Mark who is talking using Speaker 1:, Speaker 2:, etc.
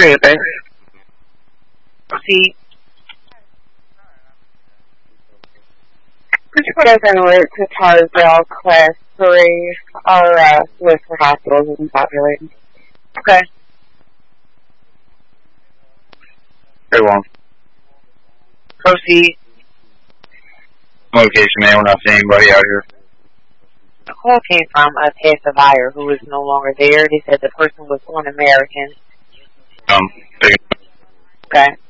Speaker 1: area, thanks.
Speaker 2: See,
Speaker 3: Prescription route to Tarsdale, Class 3, our list for hospitals isn't populated.
Speaker 2: okay.
Speaker 1: Very well.
Speaker 2: Proceed.
Speaker 1: Location, man. We're not seeing anybody out here.
Speaker 2: A call came from a pacifier who is no longer there. They said the person was un-American.
Speaker 1: Big-
Speaker 2: Okay.